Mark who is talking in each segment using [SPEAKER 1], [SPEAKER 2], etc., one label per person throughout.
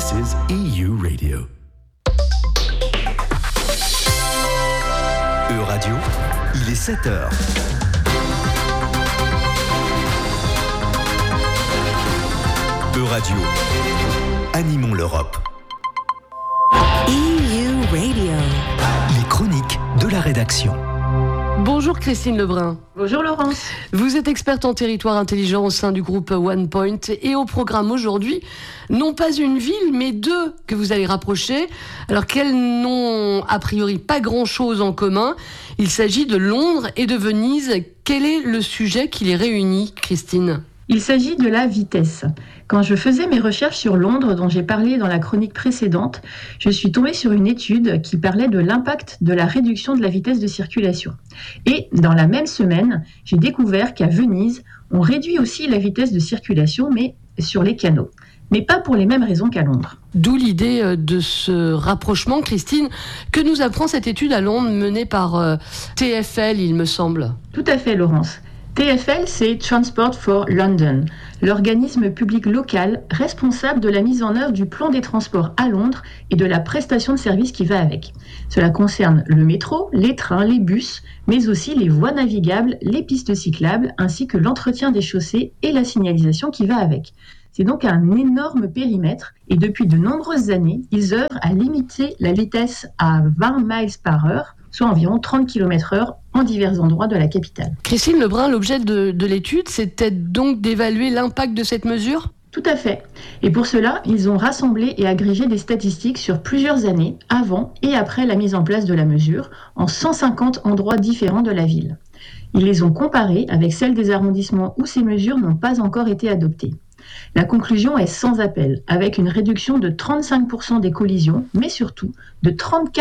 [SPEAKER 1] This is EU Radio.
[SPEAKER 2] Radio, il est 7h. Radio, animons l'Europe.
[SPEAKER 3] EU Radio.
[SPEAKER 2] Les chroniques de la rédaction.
[SPEAKER 4] Bonjour Christine Lebrun.
[SPEAKER 5] Bonjour Laurence.
[SPEAKER 4] Vous êtes experte en territoire intelligent au sein du groupe OnePoint et au programme aujourd'hui, non pas une ville mais deux que vous allez rapprocher, alors qu'elles n'ont a priori pas grand-chose en commun. Il s'agit de Londres et de Venise. Quel est le sujet qui les réunit, Christine ?
[SPEAKER 5] Il s'agit de la vitesse. Quand je faisais mes recherches sur Londres, dont j'ai parlé dans la chronique précédente, je suis tombée sur une étude qui parlait de l'impact de la réduction de la vitesse de circulation. Et dans la même semaine, j'ai découvert qu'à Venise, on réduit aussi la vitesse de circulation, mais sur les canaux. Mais pas pour les mêmes raisons qu'à Londres.
[SPEAKER 4] D'où l'idée de ce rapprochement, Christine, que nous apprend cette étude à Londres menée par TfL, il me semble.
[SPEAKER 5] Tout à fait, Laurence. TfL, c'est Transport for London, l'organisme public local responsable de la mise en œuvre du plan des transports à Londres et de la prestation de services qui va avec. Cela concerne le métro, les trains, les bus, mais aussi les voies navigables, les pistes cyclables, ainsi que l'entretien des chaussées et la signalisation qui va avec. C'est donc un énorme périmètre et depuis de nombreuses années, ils œuvrent à limiter la vitesse à 20 miles par heure, soit environ 30 km/h en divers endroits de la capitale.
[SPEAKER 4] Christine Lebrun, l'objet de l'étude, c'était donc d'évaluer l'impact de cette mesure ?
[SPEAKER 5] Tout à fait. Et pour cela, ils ont rassemblé et agrégé des statistiques sur plusieurs années, avant et après la mise en place de la mesure, en 150 endroits différents de la ville. Ils les ont comparées avec celles des arrondissements où ces mesures n'ont pas encore été adoptées. La conclusion est sans appel, avec une réduction de 35% des collisions, mais surtout de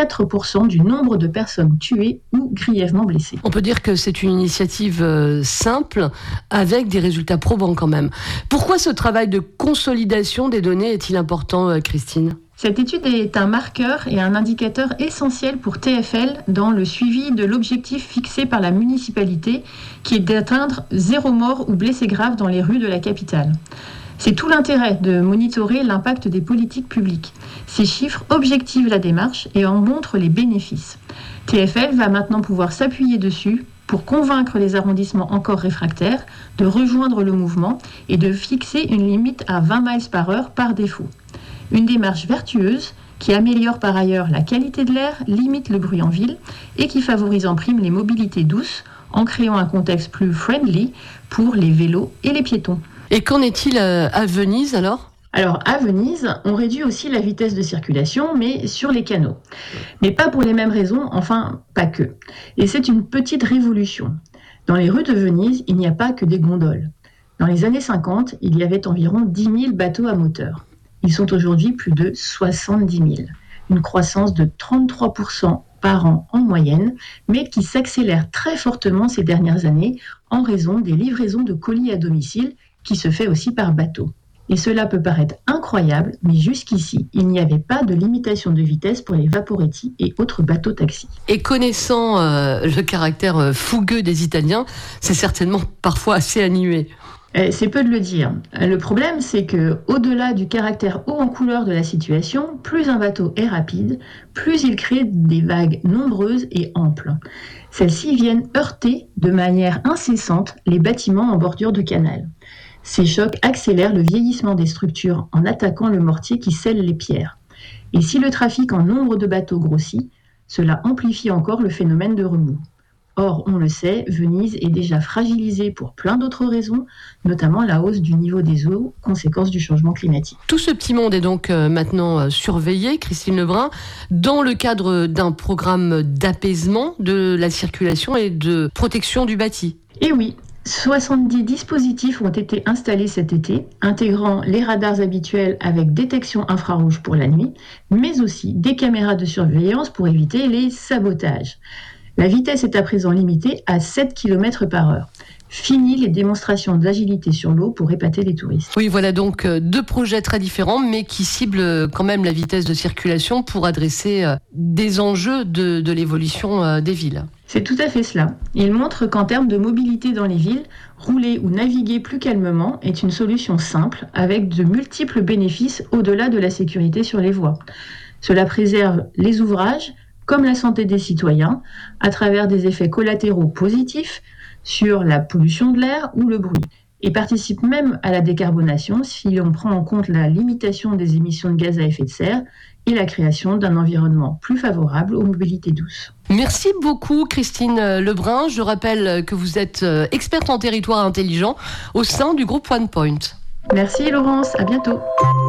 [SPEAKER 5] 34% du nombre de personnes tuées ou grièvement blessées.
[SPEAKER 4] On peut dire que c'est une initiative simple, avec des résultats probants quand même. Pourquoi ce travail de consolidation des données est-il important, Christine ?
[SPEAKER 5] Cette étude est un marqueur et un indicateur essentiel pour TfL dans le suivi de l'objectif fixé par la municipalité, qui est d'atteindre 0 mort ou blessés graves dans les rues de la capitale. C'est tout l'intérêt de monitorer l'impact des politiques publiques. Ces chiffres objectivent la démarche et en montrent les bénéfices. TfL va maintenant pouvoir s'appuyer dessus pour convaincre les arrondissements encore réfractaires de rejoindre le mouvement et de fixer une limite à 20 miles par heure par défaut. Une démarche vertueuse qui améliore par ailleurs la qualité de l'air, limite le bruit en ville et qui favorise en prime les mobilités douces en créant un contexte plus friendly pour les vélos et les piétons.
[SPEAKER 4] Et qu'en est-il à Venise alors ?
[SPEAKER 5] Alors à Venise, on réduit aussi la vitesse de circulation, mais sur les canaux. Mais pas pour les mêmes raisons, enfin pas que. Et c'est une petite révolution. Dans les rues de Venise, il n'y a pas que des gondoles. Dans les années 50, il y avait environ 10 000 bateaux à moteur. Ils sont aujourd'hui plus de 70 000, une croissance de 33% par an en moyenne, mais qui s'accélère très fortement ces dernières années en raison des livraisons de colis à domicile qui se fait aussi par bateau. Et cela peut paraître incroyable, mais jusqu'ici, il n'y avait pas de limitation de vitesse pour les vaporetti et autres bateaux-taxis.
[SPEAKER 4] Et connaissant le caractère fougueux des Italiens, c'est certainement parfois assez animé.
[SPEAKER 5] C'est peu de le dire. Le problème, c'est que, au-delà du caractère haut en couleur de la situation, plus un bateau est rapide, plus il crée des vagues nombreuses et amples. Celles-ci viennent heurter de manière incessante les bâtiments en bordure de canal. Ces chocs accélèrent le vieillissement des structures en attaquant le mortier qui scelle les pierres. Et si le trafic en nombre de bateaux grossit, cela amplifie encore le phénomène de remous. Or, on le sait, Venise est déjà fragilisée pour plein d'autres raisons, notamment la hausse du niveau des eaux, conséquence du changement climatique.
[SPEAKER 4] Tout ce petit monde est donc maintenant surveillé, Christine Lebrun, dans le cadre d'un programme d'apaisement de la circulation et de protection du bâti.
[SPEAKER 5] Et oui, 70 dispositifs ont été installés cet été, intégrant les radars habituels avec détection infrarouge pour la nuit, mais aussi des caméras de surveillance pour éviter les sabotages. La vitesse est à présent limitée à 7 km par heure. Fini les démonstrations d'agilité sur l'eau pour épater les touristes.
[SPEAKER 4] Oui, voilà donc deux projets très différents, mais qui ciblent quand même la vitesse de circulation pour adresser des enjeux de l'évolution des villes.
[SPEAKER 5] C'est tout à fait cela. Il montre qu'en termes de mobilité dans les villes, rouler ou naviguer plus calmement est une solution simple avec de multiples bénéfices au-delà de la sécurité sur les voies. Cela préserve les ouvrages comme la santé des citoyens à travers des effets collatéraux positifs sur la pollution de l'air ou le bruit et participe même à la décarbonation si l'on prend en compte la limitation des émissions de gaz à effet de serre et la création d'un environnement plus favorable aux mobilités douces.
[SPEAKER 4] Merci beaucoup Christine Lebrun. Je rappelle que vous êtes experte en territoire intelligent au sein du groupe OnePoint.
[SPEAKER 5] Merci Laurence, à bientôt.